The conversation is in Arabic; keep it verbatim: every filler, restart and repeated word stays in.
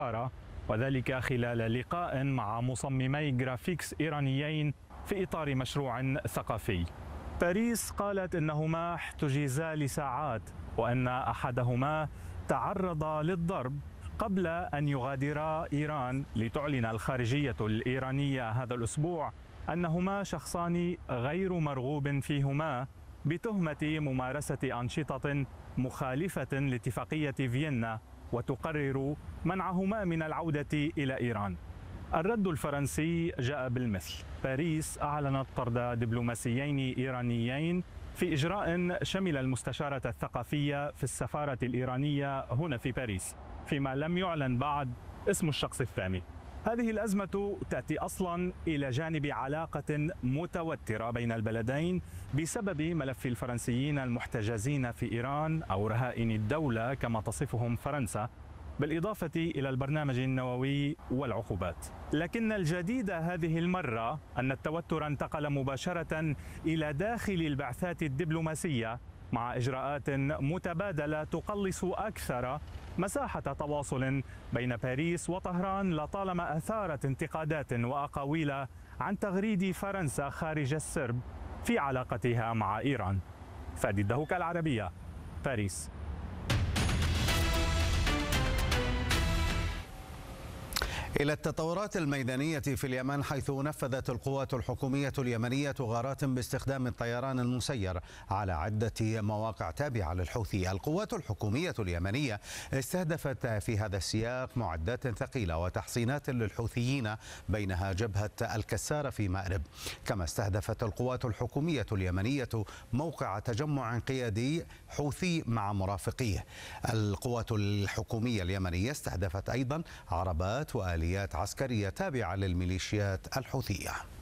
وذلك خلال لقاء مع مصممي جرافيكس إيرانيين في إطار مشروع ثقافي. باريس قالت إنهما احتجزا لساعات وأن أحدهما تعرض للضرب قبل أن يغادرا إيران، لتعلن الخارجية الإيرانية هذا الأسبوع أنهما شخصان غير مرغوب فيهما بتهمة ممارسة أنشطة مخالفة لاتفاقية فيينا، وتقرر منعهما من العودة إلى إيران. الرد الفرنسي جاء بالمثل. باريس أعلنت طرد دبلوماسيين إيرانيين في إجراء شمل المستشارة الثقافية في السفارة الإيرانية هنا في باريس، فيما لم يعلن بعد اسم الشخص الثاني. هذه الأزمة تأتي أصلا إلى جانب علاقة متوترة بين البلدين بسبب ملف الفرنسيين المحتجزين في إيران أو رهائن الدولة كما تصفهم فرنسا، بالإضافة إلى البرنامج النووي والعقوبات. لكن الجديد هذه المرة أن التوتر انتقل مباشرة إلى داخل البعثات الدبلوماسية، مع إجراءات متبادلة تقلص أكثر مساحة تواصل بين باريس وطهران، لطالما أثارت انتقادات وأقاويل عن تغريد فرنسا خارج السرب في علاقتها مع إيران. فادي الدهوك، العربية، باريس. إلى التطورات الميدانية في اليمن، حيث نفذت القوات الحكومية اليمنية غارات باستخدام الطيران المسير على عدة مواقع تابعة للحوثي. القوات الحكومية اليمنية استهدفت في هذا السياق معدات ثقيلة وتحصينات للحوثيين، بينها جبهة الكسارة في مأرب. كما استهدفت القوات الحكومية اليمنية موقع تجمع قيادي حوثي مع مرافقيه. القوات الحكومية اليمنية استهدفت أيضا عربات وآليات عسكرية تابعة للميليشيات الحوثية.